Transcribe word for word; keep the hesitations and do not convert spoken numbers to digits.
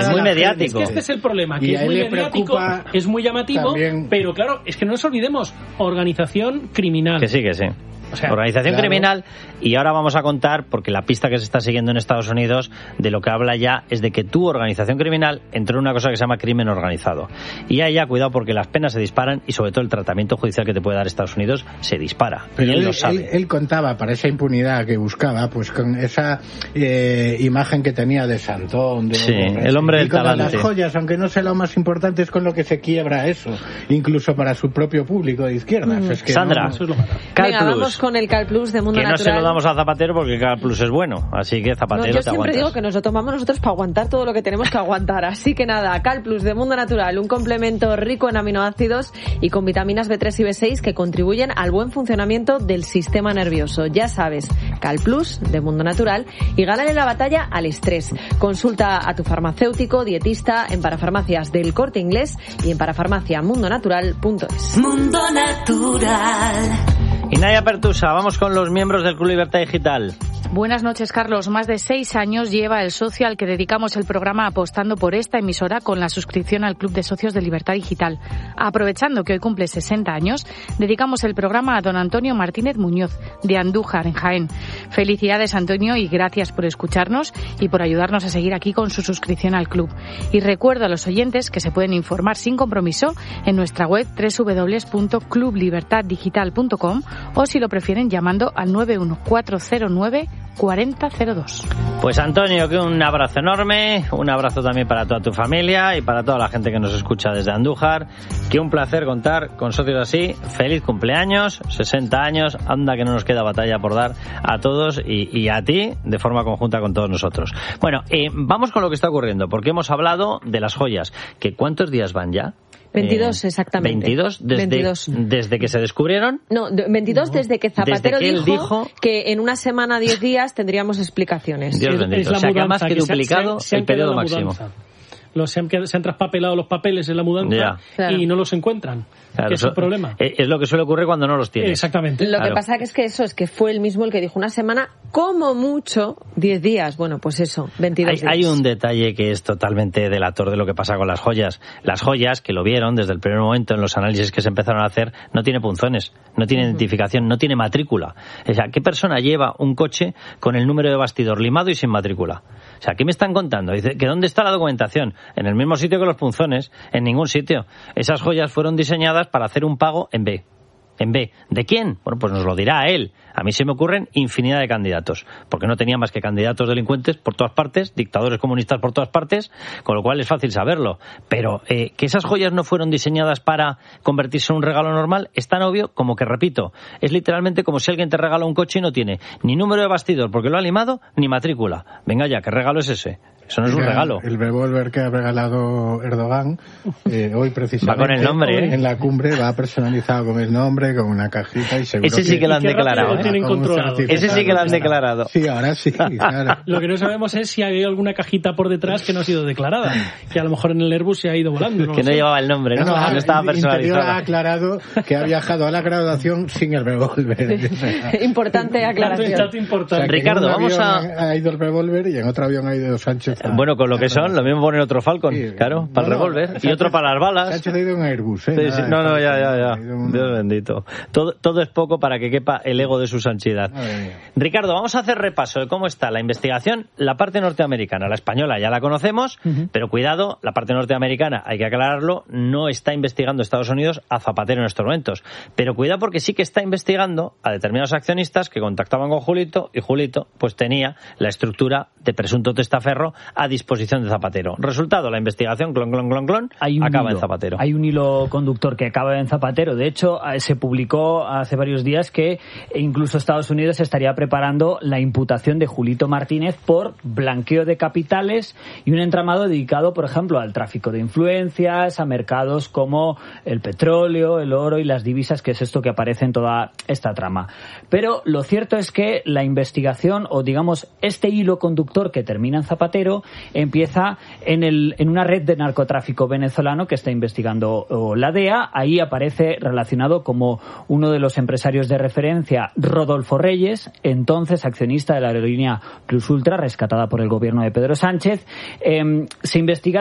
Es muy mediático. Es que este es el problema, que es muy mediático, es muy llamativo, también... pero claro, es que no nos olvidemos, organización criminal. Que sí, que sí. O sea, organización claro. criminal, y ahora vamos a contar, porque la pista que se está siguiendo en Estados Unidos de lo que habla ya es de que tu organización criminal entró en una cosa que se llama crimen organizado. Y ahí ya cuidado porque las penas se disparan y sobre todo el tratamiento judicial que te puede dar Estados Unidos se dispara. Pero y él, él lo sabe. Él, él contaba para esa impunidad que buscaba, pues con esa eh, imagen que tenía de Santón, de sí, hombre, el hombre y del con talante. Las joyas, aunque no sea lo más importante, es con lo que se quiebra eso, incluso para su propio público de izquierdas. Mm. Es que Sandra, no, no, Cal Venga, Plus. Vamos con el Cal Plus de Mundo que no Natural. se lo damos a Zapatero porque Cal Plus es bueno, así que Zapatero no, yo te siempre aguantas. digo que nos lo tomamos nosotros para aguantar todo lo que tenemos que aguantar, así que nada, Cal Plus de Mundo Natural, un complemento rico en aminoácidos y con vitaminas B tres y B seis que contribuyen al buen funcionamiento del sistema nervioso. Ya sabes, Cal Plus de Mundo Natural, y gánale la batalla al estrés. Consulta a tu farmacéutico, dietista en Parafarmacias del Corte Inglés y en parafarmacia mundo natural punto es. Mundo Natural. Y Nadia Pertusa, vamos con los miembros del Club Libertad Digital. Buenas noches, Carlos. Más de seis años lleva el socio al que dedicamos el programa apostando por esta emisora con la suscripción al Club de Socios de Libertad Digital. Aprovechando que hoy cumple sesenta años, dedicamos el programa a don Antonio Martínez Muñoz, de Andújar, en Jaén. Felicidades, Antonio, y gracias por escucharnos y por ayudarnos a seguir aquí con su suscripción al club. Y recuerdo a los oyentes que se pueden informar sin compromiso en nuestra web doble u doble u doble u punto club libertad digital punto com o, si lo prefieren, llamando al nueve uno cuatro cero nueve cuarenta cero dos. Pues Antonio, que un abrazo enorme, un abrazo también para toda tu familia y para toda la gente que nos escucha desde Andújar. Que un placer contar con socios así. Feliz cumpleaños, sesenta años, anda que no nos queda batalla por dar a todos y, y a ti de forma conjunta con todos nosotros. Bueno, eh, vamos con lo que está ocurriendo, porque hemos hablado de las joyas, que ¿cuántos días van ya? veintidós, eh, exactamente. ¿veintidós? Desde, veintidós. ¿Desde que se descubrieron? No, veintidós no. Desde que Zapatero desde que dijo, dijo que en una semana, diez días, tendríamos explicaciones. Dios bendito. O sea, que ha más que duplicado se, se, se el periodo máximo. Mudanza. Los, se, han, se han traspapelado los papeles en la mudanza ya. Claro. Y no los encuentran. Claro, que es el problema. Es lo que suele ocurrir cuando no los tienes. Exactamente. Lo claro. que pasa que es que eso es que fue el mismo el que dijo una semana, como mucho, diez días. Bueno, pues eso, veintidós hay, días. Hay un detalle que es totalmente delator de lo que pasa con las joyas. Las joyas, que lo vieron desde el primer momento en los análisis que se empezaron a hacer, no tiene punzones, no tiene uh-huh. identificación, no tiene matrícula. O sea, ¿qué persona lleva un coche con el número de bastidor limado y sin matrícula? O sea, ¿qué me están contando? Dice que ¿dónde está la documentación? En el mismo sitio que los punzones, en ningún sitio. Esas joyas fueron diseñadas para hacer un pago en B. ¿En B? ¿De quién? Bueno, pues nos lo dirá él. A mí se me ocurren infinidad de candidatos, porque no tenía más que candidatos delincuentes por todas partes, dictadores comunistas por todas partes, con lo cual es fácil saberlo. Pero eh, que esas joyas no fueron diseñadas para convertirse en un regalo normal es tan obvio como que, repito, es literalmente como si alguien te regala un coche y no tiene ni número de bastidor porque lo ha limado, ni matrícula. Venga ya, ¿qué regalo es ese? Eso no es un regalo. El revólver que ha regalado Erdogan, eh, hoy precisamente, va con el nombre, ¿eh? En la cumbre va personalizado con el nombre, con una cajita y seguro Ese sí que, que lo han declarado. ¿eh? Tienen controlado. Ese sí que lo han declarado. Sí, ahora sí, claro. Lo que no sabemos es si hay alguna cajita por detrás que no ha sido declarada, que a lo mejor en el Airbus se ha ido volando. No que no sé. Llevaba el nombre, ¿no? No, no, no estaba personalizado. Ha aclarado que ha viajado a la graduación sin el revólver. Importante aclaración. Dato importante. O sea, Ricardo, vamos a... Ha ido el revólver y en otro avión ha ido Sánchez. A... Bueno, con lo que son, lo mismo poner otro Falcon, sí, no, claro, para el revólver, no, y otro para las balas. Sánchez ha ido en Airbus, ¿eh? Sí, Nada, sí, no, no, ya, ya, ya. Un... Dios bendito. Todo, todo es poco para que quepa el ego de su santidad. Ricardo, vamos a hacer repaso de cómo está la investigación, la parte norteamericana. La española ya la conocemos, uh-huh. pero cuidado, la parte norteamericana, hay que aclararlo, no está investigando Estados Unidos a Zapatero en estos momentos. Pero cuidado porque sí que está investigando a determinados accionistas que contactaban con Julito, y Julito pues tenía la estructura de presunto testaferro a disposición de Zapatero. Resultado, la investigación, clon, clon, clon, clon, acaba hilo, en Zapatero. Hay un hilo conductor que acaba en Zapatero. De hecho, se publicó hace varios días que incluso Estados Unidos estaría preparando la imputación de Julito Martínez por blanqueo de capitales y un entramado dedicado, por ejemplo, al tráfico de influencias, a mercados como el petróleo, el oro y las divisas, que es esto que aparece en toda esta trama. Pero lo cierto es que la investigación, o digamos, este hilo conductor que termina en Zapatero, empieza en, el, en una red de narcotráfico venezolano que está investigando la D E A. Ahí aparece relacionado como como uno de los empresarios de referencia, Rodolfo Reyes, entonces accionista de la aerolínea Plus Ultra, rescatada por el gobierno de Pedro Sánchez. Eh, se investiga